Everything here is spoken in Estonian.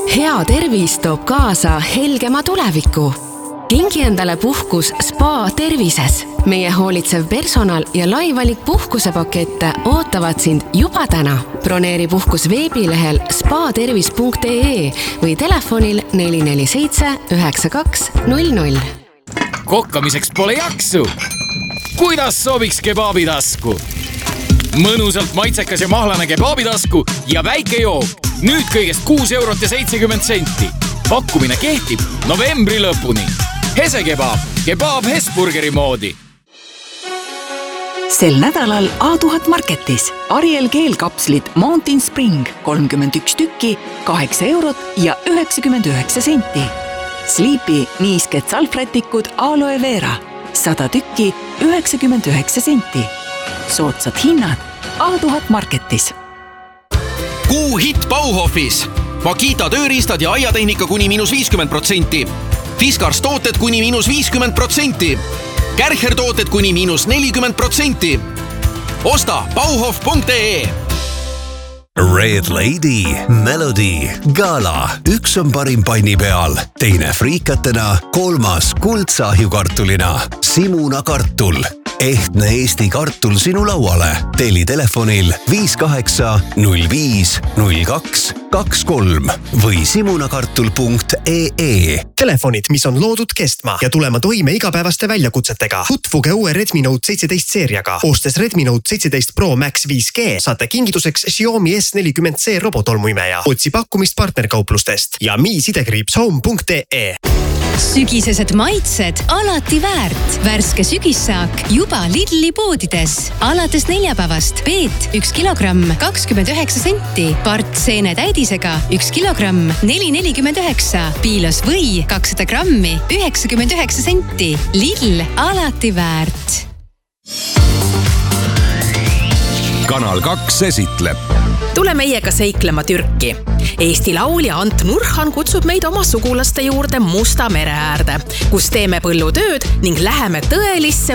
Hea tervis toob kaasa helgema tuleviku. Kingi endale puhkus Spa tervises. Meie hoolitsev personal ja laivalik puhkusepakette ootavad sind juba täna. Broneeri puhkus veebilehel spatervis.ee või telefonil 447 9200. Kokkamiseks pole jaksu. Kuidas sobiks kebaabitasku? Mõnusalt maitsekas ja mahlane kebaabitasku ja väike jook. Nüüd kõigest 6,70 €. Pakkumine kehtib novembri lõpuni. Hese kebaab, kebaab Hesburgeri moodi. Sel nädalal A1000 Marketis Ariel keelkapslid Mountain Spring 31 tükki, 8 € ja 99 senti. Sleepy niisked salvrätikud Aloe Vera 100 tükki, 99 senti. Soodsad hinnad A1000 Marketis. Kuu hitt Bauhofis. Makita tööriistad ja aiatehnika kuni -50%. Fiskars tooted kuni -50%. Kärcher tooted kuni -40%. Osta bauhof.ee. Red Lady, Melody, Gala. Üks on parim panni peal, teine friikatena, kolmas kuldsahjukartulina. Simuna kartul. Ehtne Eesti kartul sinu lauale. Teli telefonil 58 05 02 23 või simunakartul.ee. Telefonid, mis on loodud kestma ja tulema toime igapäevaste väljakutsetega. Tutvuge uue Redmi Note 17 seeriaga. Ostes Redmi Note 17 Pro Max 5G saate kingituseks Xiaomi S40C robotolmuimeja. Otsi pakkumist partnerkauplustest ja mi-home.ee. Sügisesed maitsed alati väärt. Värske sügissaak juba Lidli poodides. Alates neljapäevast peet 1 kilogramm 29 senti. Part seene täidisega 1 kilogramm 4,49. Piilos või 200 grammi 99 senti. Lidl alati väärt. Kanal 2 esitleb. Tule meiega seiklema Türki. Eesti laulja Ant Nurhan kutsub meid oma sugulaste juurde Musta mere äärde, kus teeme põllutööd ning läheme tõelisse